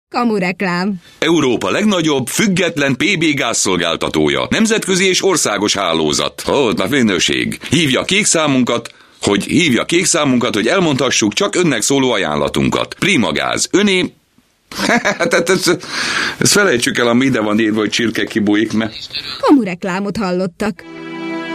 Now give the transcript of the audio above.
Kamureklám. Európa legnagyobb, független PB gázszolgáltatója. Nemzetközi és országos hálózat. Na minőség. Hívja kék számunkat, hogy elmondhassuk csak önnek szóló ajánlatunkat. Prima gáz. Öné... ezt felejtsük el, ami ide van írva, hogy csirke kibújik, mert... Kamureklámot hallottak.